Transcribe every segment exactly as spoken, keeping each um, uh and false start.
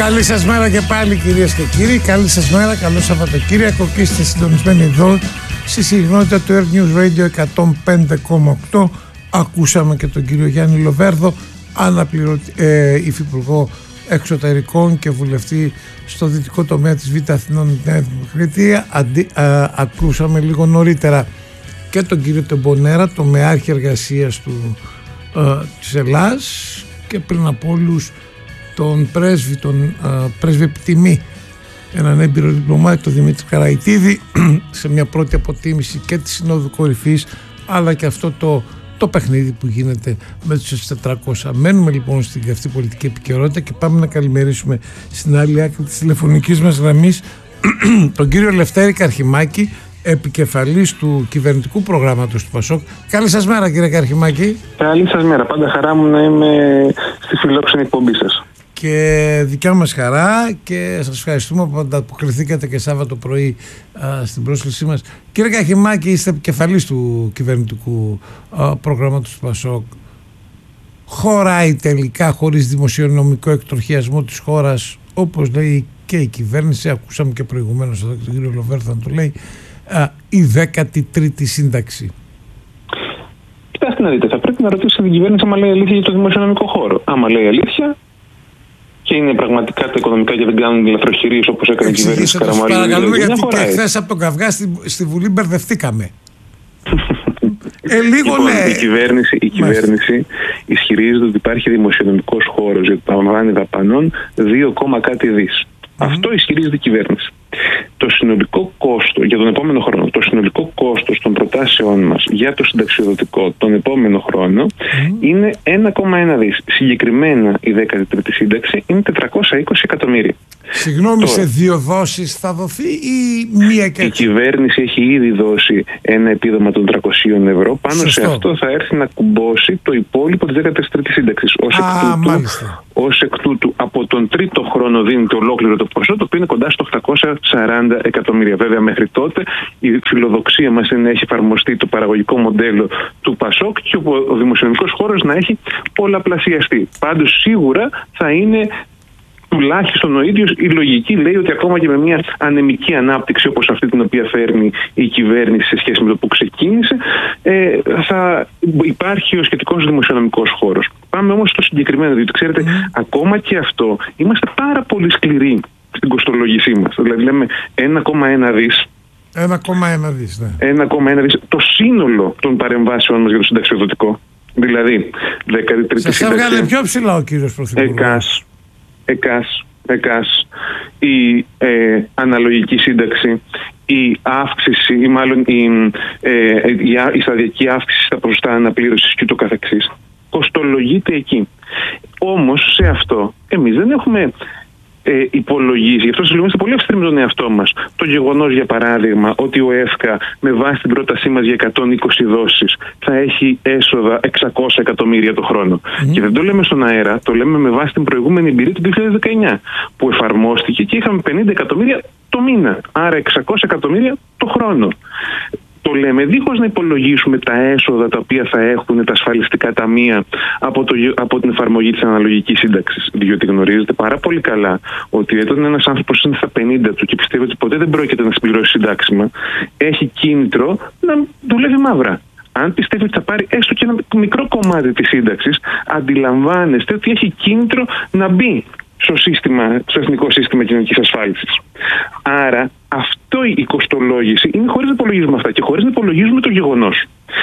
Καλή σας μέρα και πάλι, κυρίες και κύριοι. Καλή σας μέρα, καλό Σαββατοκύριακο και είστε συντονισμένοι εδώ στη συχνότητα του Air News Radio εκατόν πέντε κόμμα οκτώ. Ακούσαμε και τον κύριο Γιάννη Λοβέρδο, αναπληρωτη, ε, υφυπουργό εξωτερικών και βουλευτή στο δυτικό τομέα της Β' Αθηνών Νέα Δημοκρατία. Αντί, α, ακούσαμε λίγο νωρίτερα και τον κύριο Τεμπονέρα, το μεάρχη εργασίας του, α, της Ελλάς, και πριν από όλους τον πρέσβη, τον α, πρέσβη επιτιμή, έναν έμπειρο διπλωμάτη, τον Δημήτρη Καραϊτίδη, σε μια πρώτη αποτίμηση και τη Συνόδου Κορυφής, αλλά και αυτό το, το παιχνίδι που γίνεται με τους τετρακόσια. Μένουμε λοιπόν στην καυτή πολιτική επικαιρότητα και πάμε να καλημερίσουμε στην άλλη άκρη της τηλεφωνικής μας γραμμής τον κύριο Λευτέρη Καρχημάκη, επικεφαλής του κυβερνητικού προγράμματος του Πασόκ. Καλή σας μέρα, κύριε Καρχημάκη. Καλή σας μέρα. Πάντα χαρά μου να είμαι στη φιλόξενη εκπομπή σας. Και δικιά μας χαρά, και σας ευχαριστούμε που ανταποκριθήκατε και Σάββατο πρωί α, στην πρόσκλησή μας. Κύριε Καρχημάκη, είστε επικεφαλής του κυβερνητικού α, προγράμματος του Πασόκ. Χωράει τελικά, χωρίς δημοσιονομικό εκτροχιασμό της χώρας, όπως λέει και η κυβέρνηση, ακούσαμε και προηγουμένως εδώ και τον κύριο Λοβέρδο να το λέει, α, η δέκατη τρίτη σύνταξη? Κοιτάξτε να δείτε, θα πρέπει να ρωτήσετε την κυβέρνηση άμα λέει αλήθεια για το δημοσιονομικό χώρο. Άμα λέει αλήθεια και είναι πραγματικά τα οικονομικά και δεν κάνουν λαθροχειρίες όπως έκανε η κυβέρνηση Καραμαλή. Παρακαλούμε, γιατί και χθες από τον καυγά στη, στη Βουλή μπερδευτήκαμε. ε, λίγο λοιπόν, ναι. Η κυβέρνηση, η κυβέρνηση ισχυρίζεται ότι υπάρχει δημοσιονομικός χώρος για το δαπάνη δαπανών δύο, κάτι δις. Mm-hmm. Αυτό ισχυρίζεται η κυβέρνηση. Το συνολικό κόστος για τον επόμενο χρόνο, το συνολικό κόστος των προτάσεών μας για το συνταξιοδοτικό τον επόμενο χρόνο mm. είναι ένα κόμμα ένα δις. Συγκεκριμένα η δέκατη τρίτη σύνταξη είναι τετρακόσια είκοσι εκατομμύρια. Συγγνώμη, τώρα, σε δύο δόσεις θα δοθεί ή μία και... Η κυβέρνηση έχει ήδη δώσει ένα επίδομα των τριακόσια ευρώ. Πάνω Σωστό. σε αυτό θα έρθει να κουμπώσει το υπόλοιπο της δέκατης τρίτης σύνταξης. Ως, ως εκ τούτου, από τον τρίτο χρόνο δίνεται ολόκληρο το ποσό, το οποίο είναι κοντά στο οκτακόσια σαράντα εκατομμύρια. Βέβαια, μέχρι τότε η φιλοδοξία μας είναι να έχει εφαρμοστεί το παραγωγικό μοντέλο του Πασόκ και ο δημοσιονομικός χώρος να έχει πολλαπλασιαστεί. Πάντως, σίγουρα θα είναι τουλάχιστον ο ίδιος. Η λογική λέει ότι ακόμα και με μια ανεμική ανάπτυξη όπως αυτή την οποία φέρνει η κυβέρνηση σε σχέση με το που ξεκίνησε, ε, θα υπάρχει ο σχετικός δημοσιονομικός χώρος. Πάμε όμως στο συγκεκριμένο, διότι ξέρετε, mm. ακόμα και αυτό είμαστε πάρα πολύ σκληροί στην κοστολόγησή μας. Δηλαδή λέμε ένα κόμμα ένα δις. ένα κόμμα ένα δις, ναι. ένα κόμμα ένα δις το σύνολο των παρεμβάσεων μας για το συνταξιοδοτικό. Δηλαδή, δέκατη τρίτη σας σύνταξη. Σας έβγαλε πιο ψηλά ο κύριος Πρωθυπουργός. Εκάς, εκάς, εκάς, η ε, αναλογική σύνταξη, η αύξηση, ή μάλλον η, ε, η, η σταδιακή αύξηση στα ποσοστά αναπλήρωσης και το καθεξής, κοστολογείται εκεί. Όμως, σε αυτό, εμείς δεν έχουμε Ε, υπολογίζει. Γι' αυτό σας λέω, είμαστε πολύ αυστηροί με τον εαυτό μας. Το γεγονός, για παράδειγμα, ότι ο ΕΦΚΑ με βάση την πρότασή μας για εκατόν είκοσι δόσεις θα έχει έσοδα εξακόσια εκατομμύρια το χρόνο. Mm. Και δεν το λέμε στον αέρα, το λέμε με βάση την προηγούμενη εμπειρία του δύο χιλιάδες δεκαεννιά, που εφαρμόστηκε και είχαμε πενήντα εκατομμύρια το μήνα. Άρα εξακόσια εκατομμύρια το χρόνο. Το λέμε δίχως να υπολογίσουμε τα έσοδα τα οποία θα έχουν τα ασφαλιστικά ταμεία από, το, από την εφαρμογή της αναλογικής σύνταξης. Διότι γνωρίζετε πάρα πολύ καλά ότι όταν ένας άνθρωπος είναι στα πενήντα του και πιστεύει ότι ποτέ δεν πρόκειται να συμπληρώσει συντάξιμα, έχει κίνητρο να δουλεύει μαύρα. Αν πιστεύει ότι θα πάρει έστω και ένα μικρό κομμάτι της σύνταξης, αντιλαμβάνεστε ότι έχει κίνητρο να μπει στο, σύστημα, στο εθνικό σύστημα κοινωνικής ασφάλισης. Άρα αυτό η κοστολόγηση είναι χωρίς να υπολογίζουμε αυτά και χωρίς να υπολογίζουμε το γεγονός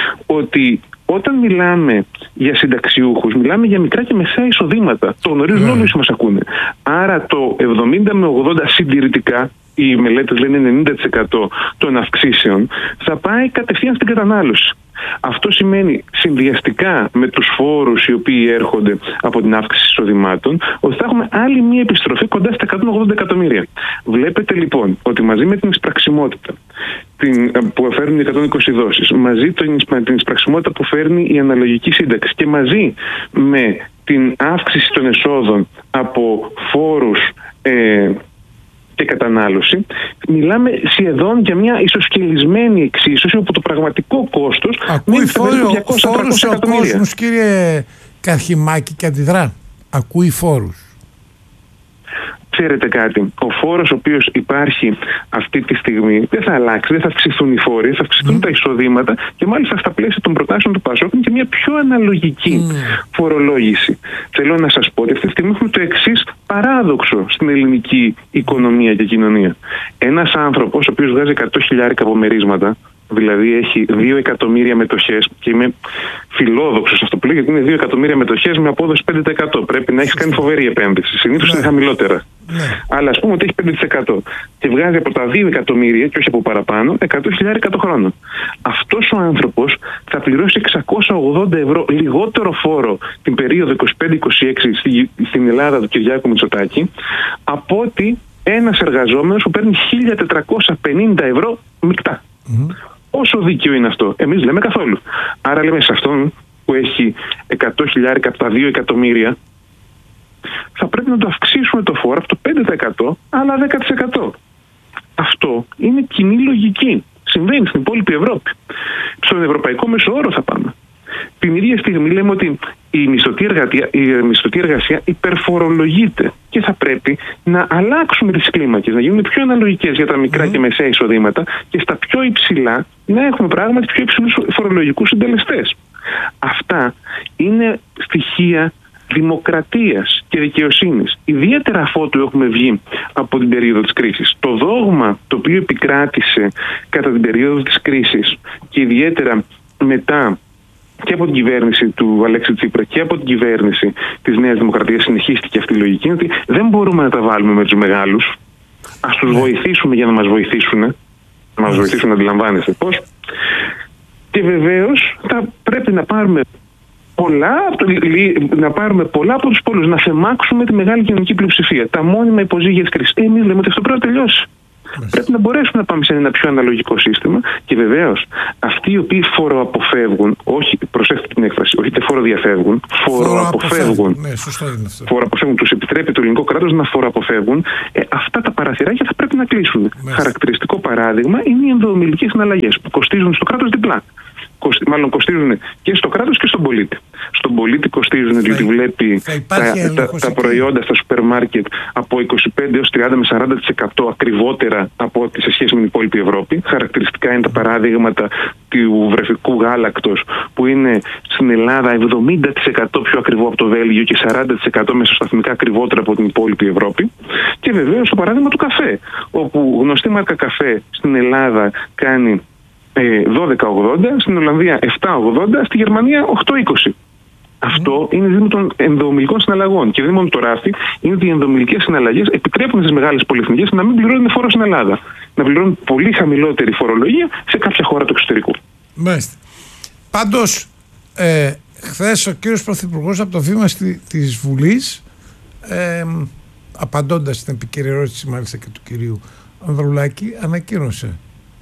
ότι όταν μιλάμε για συνταξιούχους, μιλάμε για μικρά και μεσαία εισοδήματα. Το γνωρίζουν όλοι όσοι μας ακούνε. Άρα το εβδομήντα με ογδόντα συντηρητικά, οι μελέτες λένε ενενήντα τοις εκατό των αυξήσεων, θα πάει κατευθείαν στην κατανάλωση. Αυτό σημαίνει συνδυαστικά με τους φόρους οι οποίοι έρχονται από την αύξηση εισοδημάτων, ότι θα έχουμε άλλη μία επιστροφή κοντά στα εκατόν ογδόντα εκατομμύρια. Βλέπετε λοιπόν ότι μαζί με την εισπραξιμότητα την, που φέρνουν οι εκατόν είκοσι δόσεις, μαζί με την εισπραξιμότητα που φέρνει η αναλογική σύνταξη και μαζί με την αύξηση των εσόδων από φόρους ε, και κατανάλωση, μιλάμε σχεδόν για μια ισοσκελισμένη εξίσωση όπου το πραγματικό κόστος ακούει φόρους ο κόσμος, κύριε Καρχημάκη, και αντιδρά. Ακούει φόρους. ξέρετε κάτι, ο φόρος ο οποίος υπάρχει αυτή τη στιγμή δεν θα αλλάξει, δεν θα αυξηθούν οι φόροι, θα αυξηθούν mm. τα εισοδήματα και μάλιστα στα πλαίσια των προτάσεων του ΠΑΣΟΚ είναι και μια πιο αναλογική mm. φορολόγηση. Θέλω να σας πω ότι αυτή τη στιγμή έχουμε το εξής παράδοξο στην ελληνική οικονομία και κοινωνία. Ένας άνθρωπος ο οποίος βγάζει εκατό χιλιάρικα απομερίσματα, δηλαδή έχει δύο εκατομμύρια μετοχές, και είμαι φιλόδοξος αυτό που λέω, γιατί είναι δύο εκατομμύρια μετοχές με απόδοση πέντε τοις εκατό. Πρέπει να έχει κάνει φοβερή επένδυση. Συνήθως ναι. είναι χαμηλότερα. Ναι. Αλλά ας πούμε ότι έχει πέντε τοις εκατό και βγάζει από τα δύο εκατομμύρια και όχι από παραπάνω εκατό χιλιάρικα το χρόνο. Αυτός ο άνθρωπος θα πληρώσει εξακόσια ογδόντα ευρώ λιγότερο φόρο την περίοδο είκοσι πέντε είκοσι έξι στην Ελλάδα του Κυριάκου Μητσοτάκη από ότι ένας εργαζόμενος που παίρνει χίλια τετρακόσια πενήντα ευρώ μεικτά. Mm-hmm. Πόσο δίκαιο είναι αυτό? Εμείς λέμε καθόλου. Άρα λέμε σε αυτόν που έχει εκατό χιλιάρικα από τα δύο εκατομμύρια θα πρέπει να το αυξήσουμε το φόρο από το πέντε τοις εκατό αλλά δέκα τοις εκατό. Αυτό είναι κοινή λογική. Συμβαίνει στην υπόλοιπη Ευρώπη. Στον ευρωπαϊκό μέσο όρο θα πάμε. Την ίδια στιγμή λέμε ότι η μισθωτή εργασία, η μισθωτή εργασία υπερφορολογείται και θα πρέπει να αλλάξουμε τις κλίμακες, να γίνουν πιο αναλογικές για τα μικρά mm. και μεσαία εισοδήματα και στα πιο υψηλά να έχουμε πράγματι πιο υψηλούς φορολογικούς συντελεστές. Αυτά είναι στοιχεία δημοκρατίας και δικαιοσύνης. Ιδιαίτερα αφότου έχουμε βγει από την περίοδο της κρίσης. Το δόγμα το οποίο επικράτησε κατά την περίοδο της κρίσης και ιδιαίτερα μετά και από την κυβέρνηση του Αλέξη Τσίπρα και από την κυβέρνηση της Νέας Δημοκρατίας συνεχίστηκε αυτή η λογική, ότι δεν μπορούμε να τα βάλουμε με τους μεγάλους. Ας τους βοηθήσουμε για να μας βοηθήσουν. Να μας βοηθήσουν να αντιλαμβάνεστε πώς. Και βεβαίως θα πρέπει να πάρουμε πολλά, να πάρουμε πολλά από τους πόλους, να θεμάξουμε τη μεγάλη κοινωνική πλειοψηφία. Τα μόνιμα υποζύγια της κρίσης. Εμείς λέμε ότι αυτό πρέπει να τελειώσει. Πρέπει να μπορέσουμε να πάμε σε ένα πιο αναλογικό σύστημα και βεβαίως αυτοί οι οποίοι φοροαποφεύγουν, όχι, προσέχετε την έκφραση, όχι είτε φοροδιαφεύγουν, φοροαποφεύγουν. Ναι, σωστό είναι αυτό. Φοροαποφεύγουν, τους επιτρέπει το ελληνικό κράτος να φοροαποφεύγουν. Ε, αυτά τα παραθυράκια θα πρέπει να κλείσουν. Μάλιστα. Χαρακτηριστικό παράδειγμα είναι οι ενδομιλικές συναλλαγές που κοστίζουν στο κράτος διπλά. Μάλλον κοστίζουν και στο κράτος και στον πολίτη. Στον πολίτη κοστίζουν διότι βλέπει τα, τα, τα προϊόντα στα σούπερ μάρκετ από είκοσι πέντε έως τριάντα με σαράντα τοις εκατό ακριβότερα από ό,τι σε σχέση με την υπόλοιπη Ευρώπη. Χαρακτηριστικά είναι τα παράδειγματα του βρεφικού γάλακτος που είναι στην Ελλάδα εβδομήντα τοις εκατό πιο ακριβό από το Βέλγιο και σαράντα τοις εκατό μεσοσταθμικά ακριβότερα από την υπόλοιπη Ευρώπη. Και βεβαίως το παράδειγμα του καφέ, όπου γνωστή μάρκα καφέ στην Ελλάδα κάνει δώδεκα ογδόντα, στην Ολλανδία επτά ογδόντα, στη Γερμανία οκτώ είκοσι. Αυτό είναι δήμο των ενδομιλικών συναλλαγών. Και δήμο το ράφι είναι ότι οι ενδομιλικές συναλλαγές επιτρέπουν στις μεγάλες πολυεθνικές να μην πληρώνουν φόρο στην Ελλάδα. Να πληρώνουν πολύ χαμηλότερη φορολογία σε κάποια χώρα του εξωτερικού. Μάλιστα. Πάντως, ε, χθες ο κύριος Πρωθυπουργός από το βήμα στη, της Βουλής, ε, απαντώντας στην επικαιρή ερώτηση μάλιστα και του κυρίου Ανδρουλάκη, ανακοίνωσε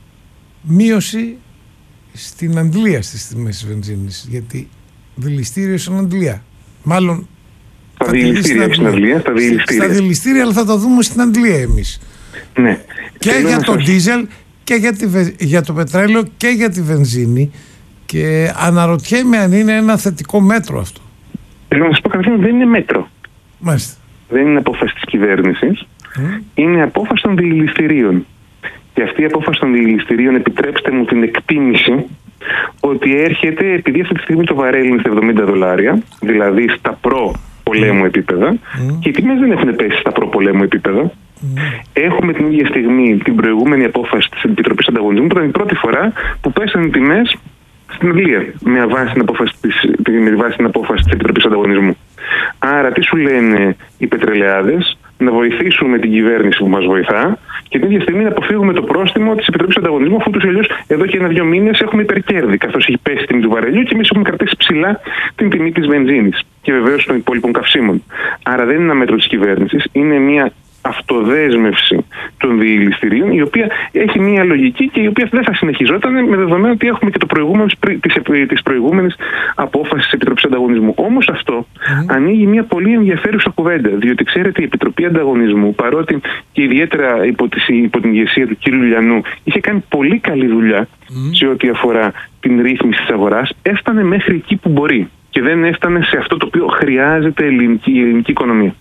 μείωση στην αντλία στις τιμές της βενζίνης, γιατί δηληστήριο στην αντλία. Μάλλον στα δηληστήρια στην αντλία. Στα δηληστήρια. Στα δηληστήρια, αλλά θα το δούμε στην αντλία εμείς. Ναι. Και για το σας... ντίζελ και για, τη, για το πετρέλαιο και για τη βενζίνη. Και αναρωτιέμαι αν είναι ένα θετικό μέτρο αυτό. Θέλω να σας πω καταρχήν, δεν είναι μέτρο. Μάλιστα. Δεν είναι απόφαση της κυβέρνησης. Mm. Είναι απόφαση των δηληστηρίων. Και αυτή η απόφαση των δηληστηρίων, επιτρέψτε μου την εκτίμηση, ότι έρχεται επειδή αυτή τη στιγμή το βαρέλι είναι στα εβδομήντα δολάρια, δηλαδή στα προ-πολέμου επίπεδα, mm. και οι τιμές δεν έχουν πέσει στα προ-πολέμου επίπεδα. Mm. Έχουμε την ίδια στιγμή την προηγούμενη απόφαση της Επιτροπής Ανταγωνισμού, που ήταν η πρώτη φορά που πέσαν οι τιμές στην Αγγλία, με βάση την απόφαση της, με βάση την απόφαση της Επιτροπής Ανταγωνισμού. Άρα, τι σου λένε οι πετρελαιάδες? Να βοηθήσουμε την κυβέρνηση που μας βοηθά και την ίδια στιγμή να αποφύγουμε το πρόστιμο της Επιτροπής Ανταγωνισμού, αφού τους αλλιώς εδώ και ένα-δύο μήνες έχουμε υπερκέρδη, καθώς έχει πέσει η τιμή του βαρελιού και εμείς έχουμε κρατήσει ψηλά την τιμή της βενζίνης και βεβαίως των υπόλοιπων καυσίμων. Άρα δεν είναι ένα μέτρο της κυβέρνησης, είναι μια αυτοδέσμευση των δηληστηρίων, η οποία έχει μια λογική και η οποία δεν θα συνεχιζόταν με δεδομένο ότι έχουμε και το προηγούμενο της προηγούμενης απόφασης της Επιτροπής Ανταγωνισμού. Όμως αυτό mm. ανοίγει μια πολύ ενδιαφέρουσα κουβέντα, διότι ξέρετε η Επιτροπή Ανταγωνισμού, παρότι και ιδιαίτερα υπό, τις, υπό την ηγεσία του κ. Λιανού είχε κάνει πολύ καλή δουλειά mm. σε ό,τι αφορά την ρύθμιση της αγοράς, έφτανε μέχρι εκεί που μπορεί και δεν έφτανε σε αυτό το οποίο χρειάζεται η ελληνική, η ελληνική οικονομία.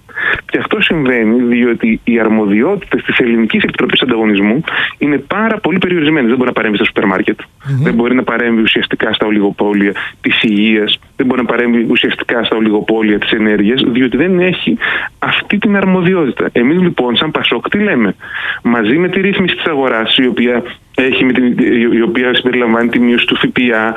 Και αυτό συμβαίνει διότι οι αρμοδιότητες της Ελληνικής Επιτροπής Ανταγωνισμού είναι πάρα πολύ περιορισμένες. Δεν μπορεί να παρέμβει στα σούπερ μάρκετ, mm-hmm. δεν μπορεί να παρέμβει ουσιαστικά στα ολιγοπόλια της υγείας, δεν μπορεί να παρέμβει ουσιαστικά στα ολιγοπόλια της ενέργειας, διότι δεν έχει αυτή την αρμοδιότητα. Εμείς λοιπόν, σαν Πασόκ, τι λέμε? Μαζί με τη ρύθμιση της αγοράς, η οποία έχει με την, η οποία συμπεριλαμβάνει τη μείωση του ΦΠΑ,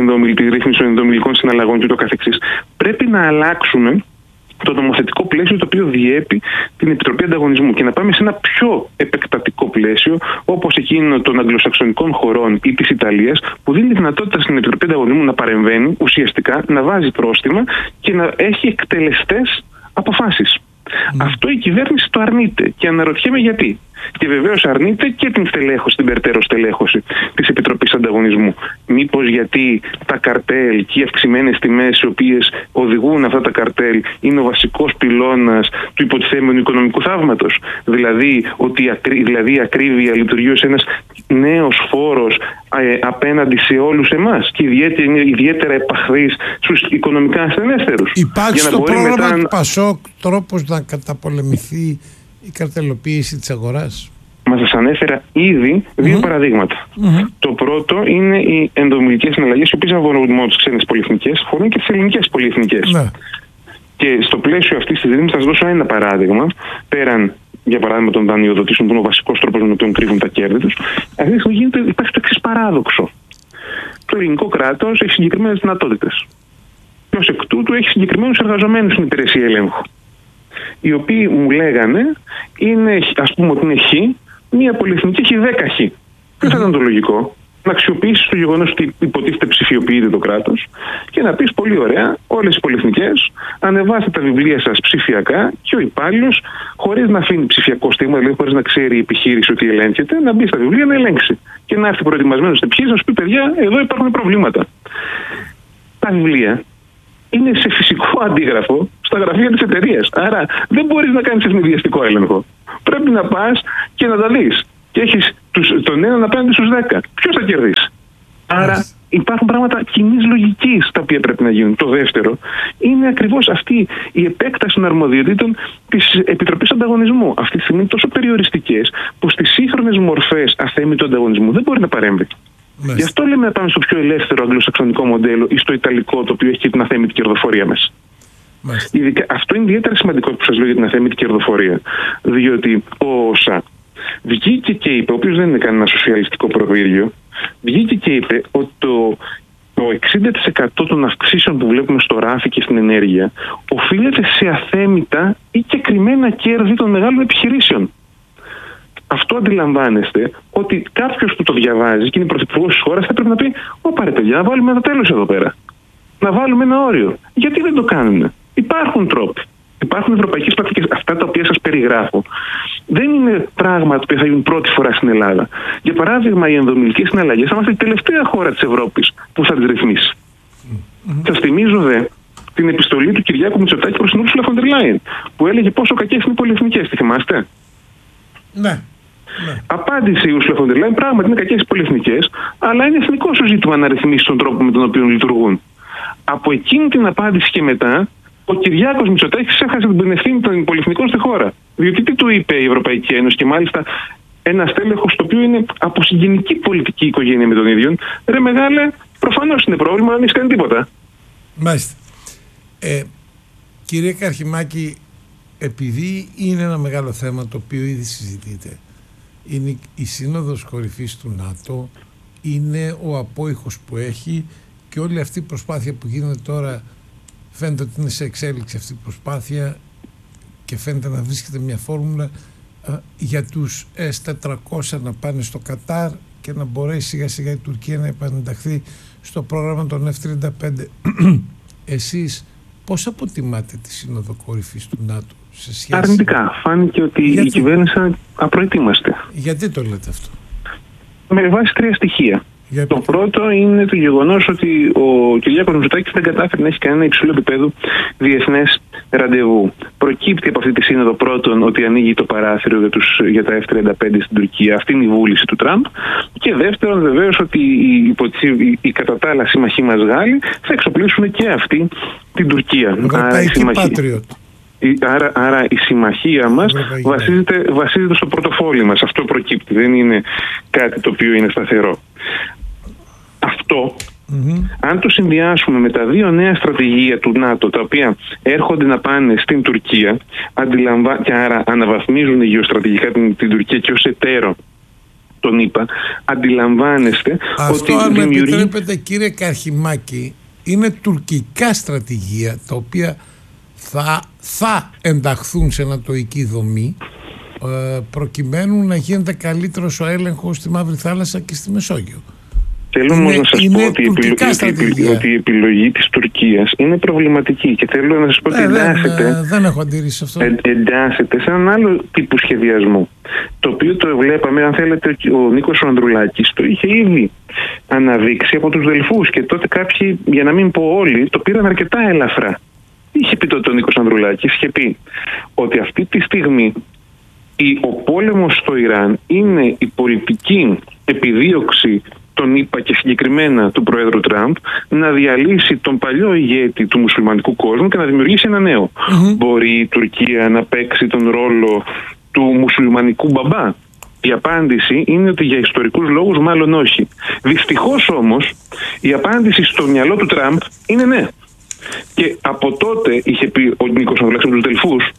τη ρύθμιση των ενδομιλικών συναλλαγών κ.ο.κ., πρέπει να αλλάξουμε το νομοθετικό πλαίσιο το οποίο διέπει την Επιτροπή Ανταγωνισμού και να πάμε σε ένα πιο επεκτατικό πλαίσιο, όπως εκείνο των αγγλοσαξονικών χωρών ή της Ιταλίας, που δίνει τη δυνατότητα στην Επιτροπή Ανταγωνισμού να παρεμβαίνει ουσιαστικά, να βάζει πρόστιμα και να έχει εκτελεστές αποφάσεις. Mm. Αυτό η κυβέρνηση το αρνείται και αναρωτιέμαι γιατί. Και βεβαίως αρνείται και την στελέχωση, την περαιτέρω στελέχωση της Επιτροπής Ανταγωνισμού. Μήπως γιατί τα καρτέλ και οι αυξημένες τιμές οι οποίες οδηγούν αυτά τα καρτέλ είναι ο βασικός πυλώνας του υποτιθέμενου οικονομικού θαύματος? Δηλαδή ότι δηλαδή η ακρίβεια λειτουργεί ως ένας νέος φόρος ε, απέναντι σε όλους εμάς και ιδιαίτερα, είναι ιδιαίτερα επαχθής στους οικονομικά ασθενέστερους. Υπάρχει στο πρόγραμμα μετά... του Πασόκ τρόπος να καταπολεμηθεί η καρτελοποίηση της αγοράς? Μα σας ανέφερα ήδη δύο mm-hmm. παραδείγματα. Mm-hmm. Το πρώτο είναι οι ενδομιλικές συναλλαγές, οι οποίες αφορούν μόνο τις ξένες πολυεθνικές, αφορούν και τις ελληνικές πολυεθνικές. Mm-hmm. Και στο πλαίσιο αυτής της δήμης θα σας δώσω ένα παράδειγμα, πέραν για παράδειγμα των δανειοδοτήσεων, που είναι ο βασικός τρόπος με τον οποίο κρύβουν τα κέρδη τους. Αυτή τη στιγμή υπάρχει το εξής παράδοξο. Το ελληνικό κράτος έχει συγκεκριμένες δυνατότητες. Και ως εκ τούτου έχει συγκεκριμένους εργαζομένους στην υπηρεσία ελέγχου, οι οποίοι μου λέγανε, είναι, ας πούμε ότι είναι χ, μία πολυεθνική έχει δέκα χ. Ποιο θα ήταν το λογικό? Να αξιοποιήσεις το γεγονός ότι υποτίθεται ψηφιοποιείται το κράτος και να πεις πολύ ωραία, όλες οι πολυεθνικές ανεβάστε τα βιβλία σας ψηφιακά και ο υπάλληλος, χωρίς να αφήνει ψηφιακό στίγμα, δηλαδή χωρίς να ξέρει η επιχείρηση ότι ελέγχεται, να μπει στα βιβλία να ελέγξει και να έρθει προετοιμασμένος στην επιχείρηση να σου πει: παιδιά, εδώ υπάρχουν προβλήματα. Τα βιβλία είναι σε φυσικό αντίγραφο στα γραφεία της εταιρείας. Άρα δεν μπορείς να κάνεις ευνηδιαστικό έλεγχο. Πρέπει να πας και να τα δεις. Και έχεις τους, τον έναν απέναντι στους δέκα. Ποιος θα κερδίσει? Άρα υπάρχουν πράγματα κοινής λογικής τα οποία πρέπει να γίνουν. Το δεύτερο είναι ακριβώς αυτή η επέκταση των αρμοδιοτήτων της Επιτροπής Ανταγωνισμού. Αυτή τη στιγμή είναι τόσο περιοριστικές που στις σύγχρονες μορφές αθέμητου ανταγωνισμού δεν μπορεί να παρέμβει. Μάλιστα. Γι' αυτό λέμε να πάμε στο πιο ελεύθερο αγγλοσαξονικό μοντέλο ή στο ιταλικό, το οποίο έχει και την αθέμητη κερδοφορία μέσα. Ειδικά, αυτό είναι ιδιαίτερα σημαντικό που σας λέω για την αθέμητη κερδοφορία. Διότι ο ΩΣΑ βγήκε και είπε, ο οποίος δεν είναι κανένα σοσιαλιστικό προπύργιο, βγήκε και είπε ότι το, το εξήντα τοις εκατό των αυξήσεων που βλέπουμε στο ράφι και στην ενέργεια οφείλεται σε αθέμητα ή κεκριμένα κέρδη των μεγάλων επιχειρήσεων. Αυτό αντιλαμβάνεστε ότι κάποιος που το διαβάζει και είναι πρωθυπουργός της χώρας θα πρέπει να πει: Ωπα ρε παιδιά, να βάλουμε ένα τέλος εδώ πέρα. Να βάλουμε ένα όριο. Γιατί δεν το κάνουν? Υπάρχουν τρόποι. Υπάρχουν ευρωπαϊκές πρακτικές. Αυτά τα οποία σας περιγράφω δεν είναι πράγματα που θα γίνουν πρώτη φορά στην Ελλάδα. Για παράδειγμα, οι ενδομιλικές συναλλαγές θα είμαστε η τελευταία χώρα της Ευρώπης που θα τις ρυθμίσει. Mm-hmm. Σας θυμίζω δε την επιστολή του Κυριάκου Μητσοτάκη προς την Ursula von der Leyen, που έλεγε πόσο κακές είναι οι πολυεθνικές. Τη θυμάστε? Ναι. Ναι. Απάντησε η Ursula von der Leyen: πράγματι είναι κακές οι πολυεθνικές, αλλά είναι εθνικό σου ζήτημα να ρυθμίσει τον τρόπο με τον οποίο λειτουργούν. Από εκείνη την απάντηση και μετά, ο Κυριάκος Μητσοτάκης έχασε την ευθύνη των πολυεθνικών στη χώρα. Διότι τι του είπε η Ευρωπαϊκή Ένωση, και μάλιστα ένα στέλεχος το οποίο είναι από συγγενική πολιτική οικογένεια με τον ίδιο: ρε μεγάλε, προφανώς είναι πρόβλημα, δεν έχει κάνει τίποτα. Μάλιστα. Ε, κύριε Καρχιμάκη, επειδή είναι ένα μεγάλο θέμα το οποίο ήδη συζητείται, είναι η Σύνοδος Κορυφής του ΝΑΤΟ, είναι ο απόϊχος που έχει και όλη αυτή η προσπάθεια που γίνεται τώρα, φαίνεται ότι είναι σε εξέλιξη αυτή η προσπάθεια και φαίνεται να βρίσκεται μια φόρμουλα α, για τους ες τετρακόσια να πάνε στο Κατάρ και να μπορέσει σιγά σιγά η Τουρκία να επανενταχθεί στο πρόγραμμα των εφ τριάντα πέντε. Εσείς πώς αποτιμάτε τη Σύνοδο Κορυφής του ΝΑΤΟ σε σχέση? Αρνητικά. Φάνηκε ότι γιατί? η κυβέρνηση είναι απροετοίμαστη. Γιατί το λέτε αυτό? Με βάση τρία στοιχεία. Για το πρώτο είναι το γεγονός ότι ο Κυριάκος Μητσοτάκης δεν κατάφερε να έχει κανένα υψηλό επίπεδο διεθνές ραντεβού. Προκύπτει από αυτή τη σύνοδο πρώτον ότι ανοίγει το παράθυρο για, τους, για τα εφ τριάντα πέντε στην Τουρκία. Αυτή είναι η βούληση του Τραμπ. Και δεύτερον, βεβαίως, ότι οι, οι, οι κατά τα άλλα σύμμαχοί μας Γάλλοι θα εξοπλίσουν και αυτή την Τουρκία. Ευρωπαϊκή Patriot. Άρα, άρα η συμμαχία μας βασίζεται, βασίζεται στο πορτοφόλι μας. Αυτό προκύπτει, δεν είναι κάτι το οποίο είναι σταθερό. Αυτό, mm-hmm. αν το συνδυάσουμε με τα δύο νέα στρατηγία του ΝΑΤΟ, τα οποία έρχονται να πάνε στην Τουρκία, αντιλαμβα... και άρα αναβαθμίζουν γεωστρατηγικά την, την Τουρκία και ως εταίρο τον ΗΠΑ, αντιλαμβάνεστε αυτό, ότι αν δημιουργεί... με επιτρέπετε κύριε Καρχιμάκη, είναι τουρκικά στρατηγία τα οποία θα, θα ενταχθούν σε ανατοϊκή δομή ε, προκειμένου να γίνεται καλύτερος ο έλεγχος στη Μαύρη Θάλασσα και στη Μεσόγειο. Θέλω όμως να σας πω ότι η, επιλογή, ότι η επιλογή της Τουρκίας είναι προβληματική και θέλω να σας πω ότι ε, εντάσσεται, δεν, δεν έχω αντιρρήσει αυτό. Ε, εντάσσεται σε έναν άλλο τύπου σχεδιασμό, το οποίο το βλέπαμε, αν θέλετε, ο Νίκος Ανδρουλάκης το είχε ήδη αναδείξει από τους Δελφούς και τότε κάποιοι, για να μην πω όλοι, το πήραν αρκετά ελαφρά. Είχε πει τότε ο Νίκος Ανδρουλάκης, είχε πει ότι αυτή τη στιγμή ο πόλεμος στο Ιράν είναι η πολιτική επιδίωξη τον ΗΠΑ και συγκεκριμένα του Προέδρου Τραμπ να διαλύσει τον παλιό ηγέτη του μουσουλμανικού κόσμου και να δημιουργήσει ένα νέο. Mm-hmm. Μπορεί η Τουρκία να παίξει τον ρόλο του μουσουλμανικού μπαμπά? Η απάντηση είναι ότι για ιστορικούς λόγους μάλλον όχι. Δυστυχώς όμως η απάντηση στο μυαλό του Τραμπ είναι ναι. Και από τότε είχε πει ο Νίκος Ανδρουλάκης από τους Δελφούς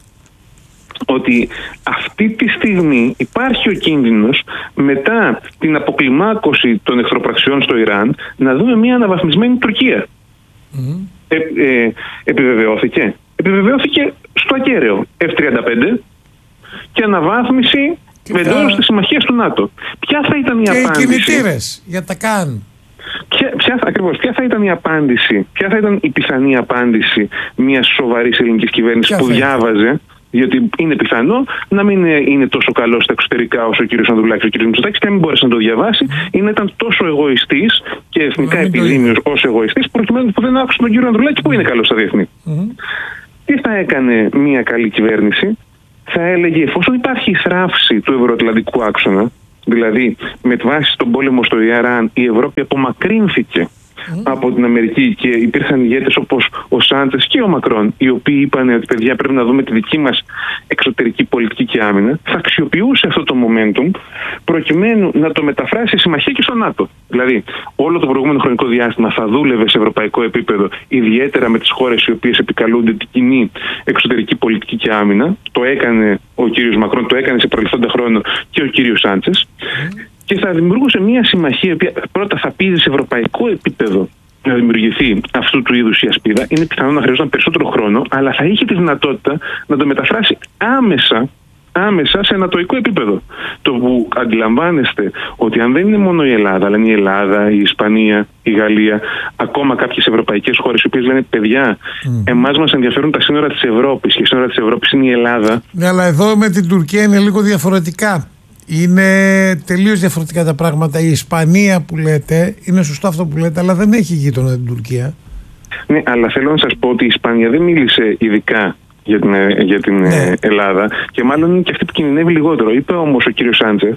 ότι αυτή τη στιγμή υπάρχει ο κίνδυνος μετά την αποκλιμάκωση των εχθροπραξιών στο Ιράν να δούμε μια αναβαθμισμένη Τουρκία. Mm-hmm. Ε, ε, επιβεβαιώθηκε. Επιβεβαιώθηκε στο ακέραιο εφ τριάντα πέντε και αναβάθμιση με εντός της συμμαχίας του ΝΑΤΟ. Ποια θα ήταν η και απάντηση? Και οι κινητήρες για τα καν. Ποια, ποια, ακριβώς, ποια θα ήταν η απάντηση, ποια θα ήταν η πιθανή απάντηση μιας σοβαρής ελληνικής κυβέρνησης που διάβαζε, γιατί είναι πιθανό να μην είναι τόσο καλό στα εξωτερικά όσο ο κ. Ανδρουλάκης, ο κ. Μητσοτάκης, και να μην μπορέσει να το διαβάσει, ή να ήταν τόσο εγωιστής και εθνικά επιδήμιος όσο εγωιστής, προκειμένου που δεν άκουσε τον κ. Ανδρουλάκη που είναι καλό στα διεθνή. Mm-hmm. Τι θα έκανε μια καλή κυβέρνηση? Θα έλεγε, εφόσον υπάρχει η θράψη του ευρωατλαντικού άξονα, δηλαδή με βάση τον πόλεμο στο Ιράν η Ευρώπη απομακρύνθηκε Mm. από την Αμερική και υπήρχαν ηγέτες όπως ο Σάντσες και ο Μακρόν, οι οποίοι είπαν ότι παιδιά πρέπει να δούμε τη δική μας εξωτερική πολιτική και άμυνα, θα αξιοποιούσε αυτό το momentum προκειμένου να το μεταφράσει σε συμμαχία και στο ΝΑΤΟ. Δηλαδή όλο το προηγούμενο χρονικό διάστημα θα δούλευε σε ευρωπαϊκό επίπεδο, ιδιαίτερα με τις χώρες οι οποίες επικαλούνται την κοινή εξωτερική πολιτική και άμυνα. Το έκανε ο κύριος Μακρόν, το έκανε σε παρελθόντα χρόνο και ο κύριος Σάντσες. Mm. Και θα δημιουργούσε μια συμμαχία που πρώτα θα πείζει σε ευρωπαϊκό επίπεδο να δημιουργηθεί αυτού του είδους η ασπίδα. Είναι πιθανό να χρειαζόταν περισσότερο χρόνο, αλλά θα είχε τη δυνατότητα να το μεταφράσει άμεσα, άμεσα σε ανατοϊκό επίπεδο. Το που αντιλαμβάνεστε ότι αν δεν είναι μόνο η Ελλάδα, αλλά είναι η Ελλάδα, η Ισπανία, η Γαλλία, ακόμα κάποιες ευρωπαϊκές χώρες, οι οποίες λένε παιδιά, mm. εμάς μας ενδιαφέρουν τα σύνορα της Ευρώπης και η σύνορα της Ευρώπης είναι η Ελλάδα. Ναι, αλλά εδώ με την Τουρκία είναι λίγο διαφορετικά. Είναι τελείως διαφορετικά τα πράγματα. Η Ισπανία που λέτε, είναι σωστό αυτό που λέτε, αλλά δεν έχει γείτονα την Τουρκία. Ναι, αλλά θέλω να σας πω ότι η Ισπανία δεν μίλησε ειδικά για την, για την ναι. Ελλάδα και μάλλον είναι και αυτή που κινδυνεύει λιγότερο. Είπε όμως ο κύριος Σάντσεφ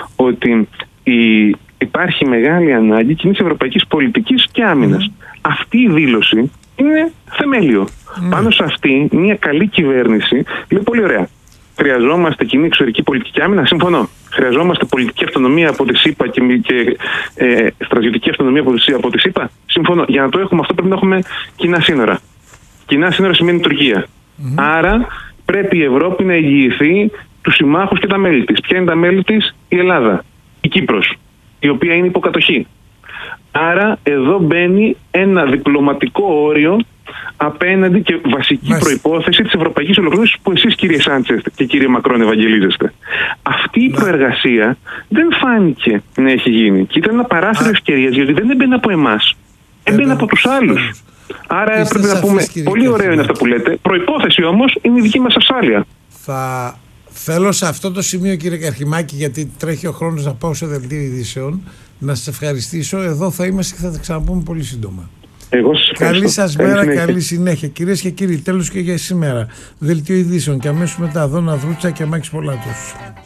ότι η, υπάρχει μεγάλη ανάγκη κοινής ευρωπαϊκής πολιτικής και άμυνας. Mm. Αυτή η δήλωση είναι θεμέλιο. Mm. Πάνω σε αυτή μια καλή κυβέρνηση λέει πολύ ωραία. Χρειαζόμαστε κοινή εξωτερική πολιτική και άμυνα, συμφωνώ. Χρειαζόμαστε πολιτική αυτονομία από τη ΣΥΠΑ και, και ε, στρατιωτική αυτονομία από τη, από τη ΣΥΠΑ, συμφωνώ. Για να το έχουμε αυτό πρέπει να έχουμε κοινά σύνορα. Κοινά σύνορα σημαίνει Τουρκία. Mm-hmm. Άρα πρέπει η Ευρώπη να εγγυηθεί τους συμμάχους και τα μέλη της. Ποια είναι τα μέλη της? Η Ελλάδα, η Κύπρος, η οποία είναι υποκατοχή. Άρα εδώ μπαίνει ένα διπλωματικό όριο απέναντι και βασική Μάλιστα. προϋπόθεση της ευρωπαϊκής ολοκλήρωσης που εσείς κύριε Σάντσεφ και κύριε Μακρόν ευαγγελίζεστε. Αυτή η προεργασία δεν φάνηκε να έχει γίνει και ήταν ένα παράθυρο ευκαιρίας, γιατί δεν έμπαινε από εμάς, έμπαινε από τους άλλους. Άρα Είστε πρέπει να πούμε, πολύ ωραίο είναι αυτό που λέτε, προϋπόθεση όμως είναι η δική μας ασφάλεια. Θα θέλω σε αυτό το σημείο κύριε Καρχιμάκη, γιατί τρέχει ο χρόνος να πάω σε δελτίο ειδήσεων, να σας ευχαριστήσω. Εδώ θα είμαστε και θα τα ξαναπούμε πολύ σύντομα. Εγώ σας ευχαριστώ. Καλή σας μέρα, καλή συνέχεια. καλή συνέχεια. Κυρίες και κύριοι, τέλος και για σήμερα. Δελτίο ειδήσεων και αμέσως μετά Δώνα Δρούτσα και Μάκης Πολάτος.